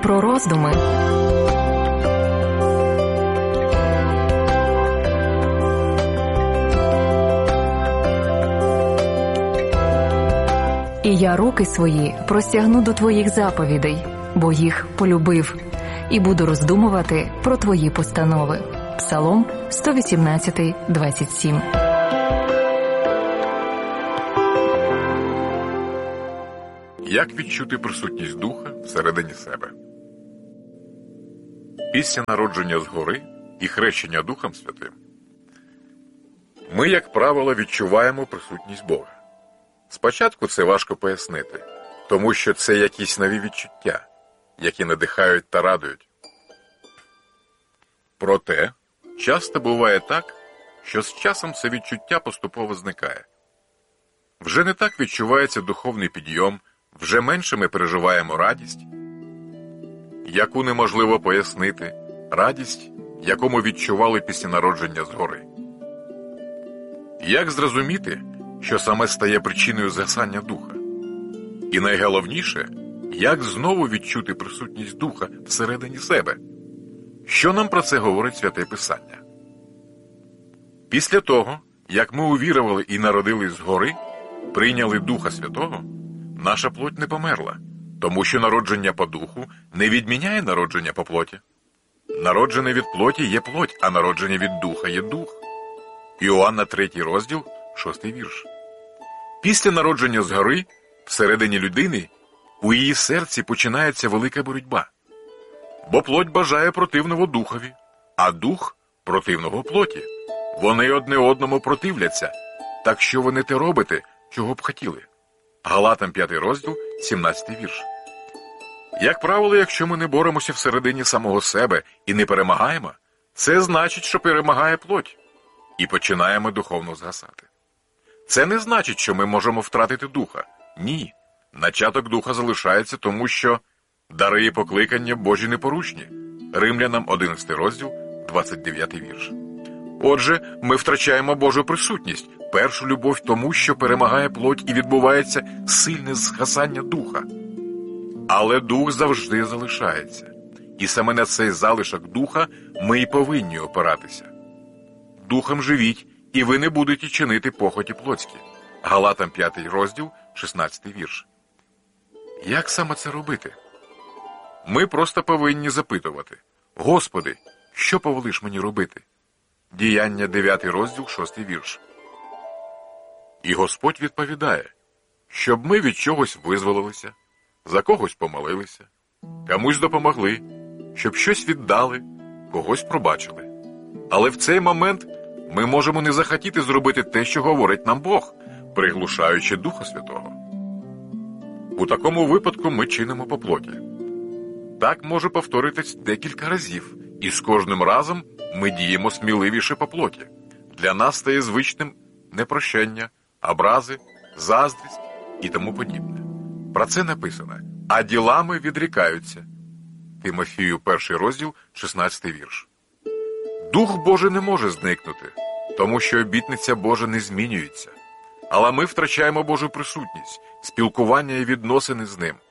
про роздуми. І я руки свої простягну до твоїх заповідей, бо їх полюбив, і буду роздумувати про твої постанови. Псалом 118, 27. Як відчути присутність Духа всередині себе? Після народження згори і хрещення Духом Святим ми, як правило, відчуваємо присутність Бога. Спочатку це важко пояснити, тому що це якісь нові відчуття, які надихають та радують. Проте, часто буває так, що з часом це відчуття поступово зникає. Вже не так відчувається духовний підйом, вже менше ми переживаємо радість, яку неможливо пояснити, радість, яку ми відчували після народження згори. Як зрозуміти, що саме стає причиною згасання духа? І найголовніше, як знову відчути присутність Духа всередині себе? Що нам про це говорить Святе Писання? Після того, як ми увірували і народились згори, прийняли Духа Святого, наша плоть не померла, тому що народження по духу не відміняє народження по плоті. Народжене від плоті є плоть, а народження від духа є дух. Іоанна 3 розділ, 6 вірш. Після народження згори, всередині людини, у її серці починається велика боротьба. Бо плоть бажає противного духові, а дух – противного плоті. Вони одне одному противляться, так що ви не те робите, чого б хотіли. Галатам 5 розділ, 17 вірш. Як правило, якщо ми не боремося всередині самого себе і не перемагаємо, це значить, що перемагає плоть. І починаємо духовно згасати. Це не значить, що ми можемо втратити духа. Ні. Начаток духа залишається, тому що дари і покликання Божі непорушні. Римлянам 11 розділ, 29 вірш. Отже, ми втрачаємо Божу присутність, першу любов тому, що перемагає плоть і відбувається сильне згасання духа. Але дух завжди залишається. І саме на цей залишок духа ми й повинні опиратися. Духом живіть, і ви не будете чинити похоті плотські. Галатам 5 розділ, 16 вірш. Як саме це робити? Ми просто повинні запитувати: Господи, що повелиш мені робити? Діяння 9 розділ, 6 вірш. І Господь відповідає, щоб ми від чогось визволилися, за когось помолилися, комусь допомогли, щоб щось віддали, когось пробачили. Але в цей момент ми можемо не захотіти зробити те, що говорить нам Бог, приглушаючи Духа Святого. У такому випадку ми чинимо по плоті. Так може повторитись декілька разів, і з кожним разом ми діємо сміливіше по плоті. Для нас стає звичним непрощення, образи, заздрість і тому подібне. Про це написано: «А ділами відрікаються». Тимофію 1 розділ, 16 вірш. Дух Божий не може зникнути, тому що обітниця Божа не змінюється. Але ми втрачаємо Божу присутність, спілкування і відносини з Ним.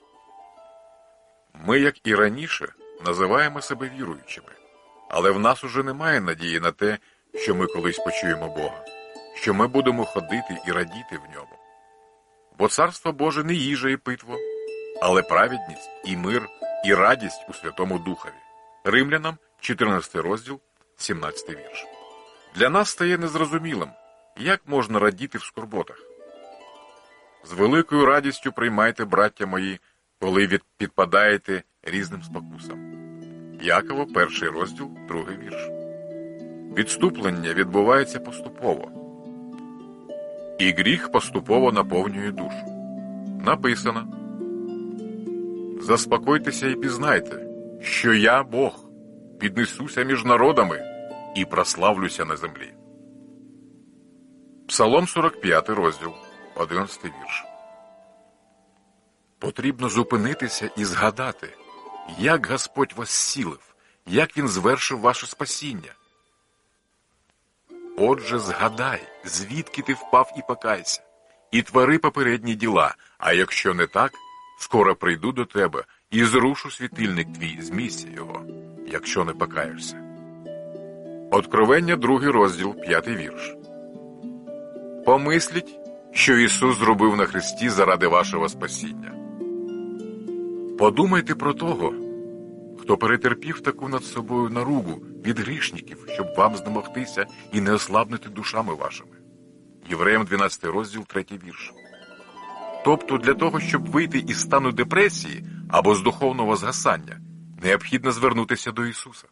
Ми, як і раніше, називаємо себе віруючими. Але в нас уже немає надії на те, що ми колись почуємо Бога, що ми будемо ходити і радіти в Ньому. Бо Царство Боже не їжа і питво, але праведність і мир, і радість у Святому Духові. Римлянам 14 розділ, 17 вірш. Для нас стає незрозумілим, як можна радіти в скорботах. З великою радістю приймайте, браття мої, коли підпадаєте різним спокусам. Якова 1 розділ, 2 вірш. Відступлення відбувається поступово. І гріх поступово наповнює душу. Написано: «Заспокойтеся і пізнайте, що я Бог, піднесуся між народами і прославлюся на землі». Псалом 45 розділ, 11 вірш. Потрібно зупинитися і згадати, як Господь вас зцілив, як Він звершив ваше спасіння. Отже, згадай, звідки ти впав, і покайся, і твори попередні діла, а якщо не так, скоро прийду до тебе і зрушу світильник твій з місця його, якщо не покаєшся. Откровення, 2 розділ, 5 вірш. Помисліть, що Ісус зробив на хресті заради вашого спасіння. Подумайте про того, хто перетерпів таку над собою наругу від грішників, щоб вам знемогтися і не ослабнути душами вашими. Євреям 12 розділ, 3 вірш. Тобто для того, щоб вийти із стану депресії або з духовного згасання, необхідно звернутися до Ісуса.